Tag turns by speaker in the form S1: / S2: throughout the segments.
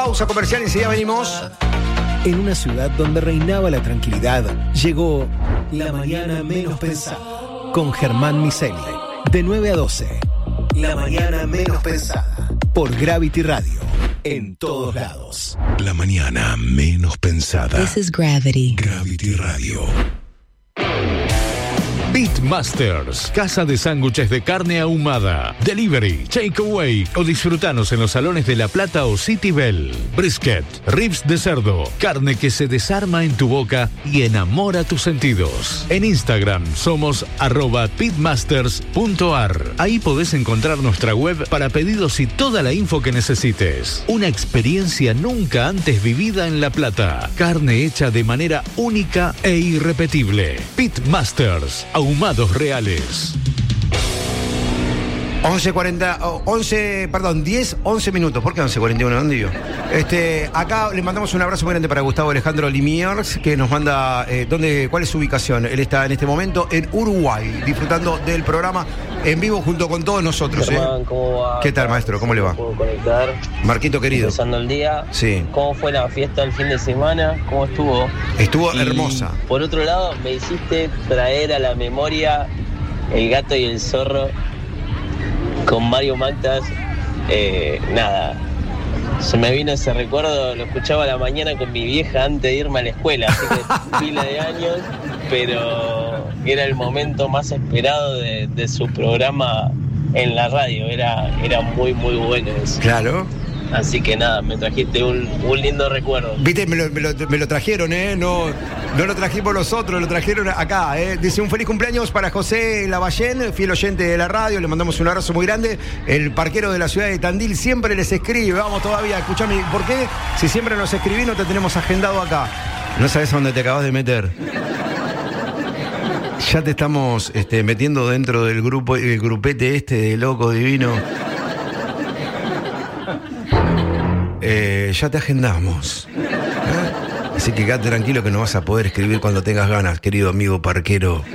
S1: pausa comercial y enseguida venimos.
S2: En una ciudad donde reinaba la tranquilidad, llegó La Mañana Menos Pensada con Germán Miseli. De 9 a 12. La Mañana Menos Pensada. Por Gravity Radio. En todos lados.
S3: La Mañana Menos Pensada.
S4: This is Gravity.
S3: Gravity Radio.
S5: Beatmasters, casa de sándwiches de carne ahumada, delivery, takeaway o disfrutanos en los salones de La Plata o City Bell. Brisket, ribs de cerdo, carne que se desarma en tu boca y enamora tus sentidos. En Instagram somos @beatmasters.ar. Ahí podés encontrar nuestra web para pedidos y toda la info que necesites. Una experiencia nunca antes vivida en La Plata. Carne hecha de manera única e irrepetible. Beatmasters, ahumados reales.
S1: 10, 11 minutos. ¿Por qué 11:41? ¿Dónde yo? Acá le mandamos un abrazo muy grande para Gustavo Alejandro Limiers, que nos manda cuál es su ubicación. Él está en este momento en Uruguay, disfrutando del programa en vivo junto con todos nosotros.
S6: Germán, ¿cómo va?
S1: ¿Qué tal, maestro? ¿Cómo le va?
S6: ¿Puedo conectar?
S1: Marquito querido.
S6: Empezando el día.
S1: Sí.
S6: ¿Cómo fue la fiesta el fin de semana? ¿Cómo estuvo?
S1: Estuvo
S6: Y,
S1: hermosa.
S6: Por otro lado, me hiciste traer a la memoria El Gato y el Zorro con Mario Mactas. Nada, se me vino ese recuerdo, lo escuchaba a la mañana con mi vieja antes de irme a la escuela, así que pila de años, pero era el momento más esperado de su programa en la radio, era muy muy bueno eso.
S1: Claro.
S6: Así que nada, me trajiste un lindo recuerdo.
S1: Viste, me lo trajeron, no lo trajimos nosotros, lo trajeron acá, Dice un feliz cumpleaños para José Lavallén, fiel oyente de la radio, le mandamos un abrazo muy grande. El parquero de la ciudad de Tandil siempre les escribe, vamos todavía, escuchame, ¿por qué? Si siempre nos escribís no te tenemos agendado acá. No sabes a dónde te acabas de meter. Ya te estamos metiendo dentro del grupo, el grupete de loco divino. Ya te agendamos. Así que quédate tranquilo que no vas a poder escribir cuando tengas ganas, querido amigo parquero.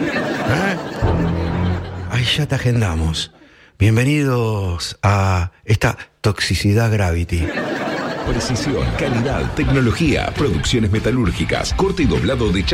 S1: Ahí ya te agendamos. Bienvenidos a esta toxicidad Gravity.
S3: Precisión, calidad, tecnología, producciones metalúrgicas, corte y doblado de